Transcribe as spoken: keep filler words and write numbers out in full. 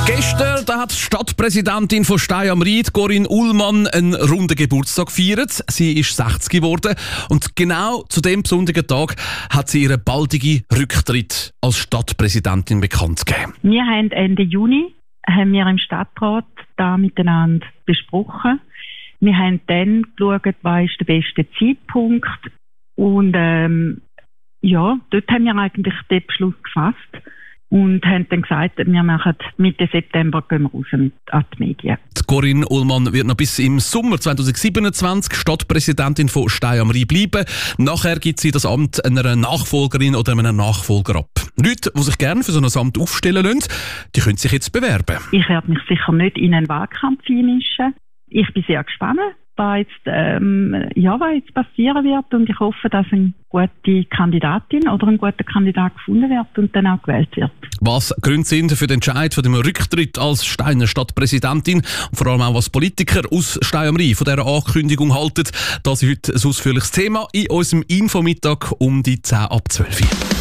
Gestern da hat die Stadtpräsidentin von Stein am Rhein, Corinne Ullmann, einen runden Geburtstag gefeiert. Sie ist sechzig geworden und genau zu dem besonderen Tag hat sie ihren baldigen Rücktritt als Stadtpräsidentin bekannt gegeben. Wir haben Ende Juni haben wir im Stadtrat da miteinander besprochen. Wir haben dann geschaut, was ist der beste Zeitpunkt und ähm, ja, dort haben wir eigentlich den Beschluss gefasst. Und haben dann gesagt, wir machen Mitte September gehen wir raus mit an die Medien. Die Corinne Ullmann wird noch bis im Sommer zwanzig siebenundzwanzig Stadtpräsidentin von Stein am Rhein bleiben. Nachher gibt sie das Amt einer Nachfolgerin oder einem Nachfolger ab. Leute, die sich gerne für so ein Amt aufstellen lassen, die können sich jetzt bewerben. Ich werde mich sicher nicht in einen Wahlkampf einmischen. Ich bin sehr gespannt, was jetzt, ähm, ja, was jetzt passieren wird. Und ich hoffe, dass eine gute Kandidatin oder ein guter Kandidat gefunden wird und dann auch gewählt wird. Was Gründe sind für den Entscheid von dem Rücktritt als Steiner Stadtpräsidentin und vor allem auch was Politiker aus Stein am Rhein von dieser Ankündigung halten, das ist heute ein ausführliches Thema in unserem Infomittag um die zehn ab zwölf.